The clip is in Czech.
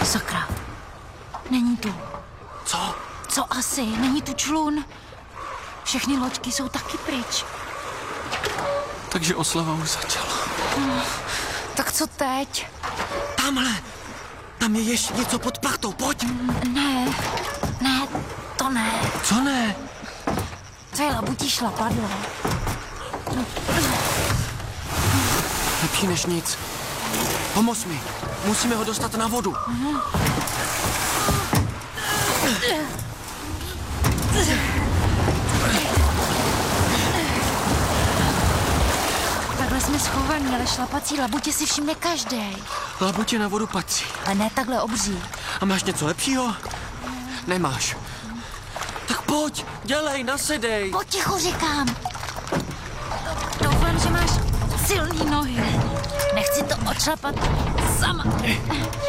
Sakra. Není tu. Co? Co asi? Není tu člun. Všechny loďky jsou taky pryč. Takže oslava už začala. Tak co teď? Tamhle! Tam je ještě něco pod plachtou, pojď! Ne, to ne. Co ne? To je labutí šlapadlo. Lepší než nic. Pomoz mi. Musíme ho dostat na vodu. Takhle jsme schovaní, ale šlapací labutě si všimne každý. Labutě na vodu patří. A ne takhle obří. A máš něco lepšího? Nemáš. Tak pojď, dělej, nasedej. Potichu říkám. Doufám, že máš silný nohy. Nechci to odšlapat sama.